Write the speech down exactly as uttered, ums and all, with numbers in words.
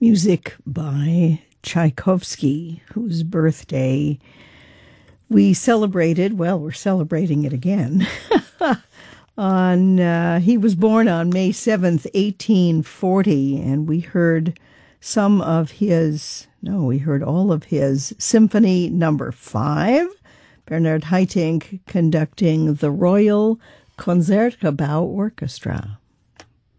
music by Tchaikovsky, whose birthday we celebrated, well, we're celebrating it again. on uh, he was born on May seventh, eighteen forty, and we heard some of his, no, we heard all of his Symphony Number Five, Bernard Haitink conducting the Royal Concertgebouw Orchestra.